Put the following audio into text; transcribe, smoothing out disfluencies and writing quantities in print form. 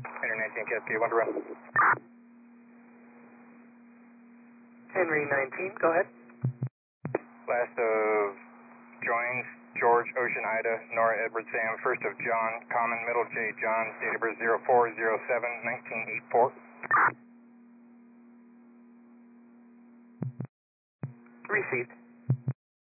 Henry 19 Cascade, 1 to run. Henry 19, go ahead. Last of joins, George, Ocean, Ida, Nora, Edward, Sam, first of John, common, middle, J, John, date of birth 0407-1984. Received.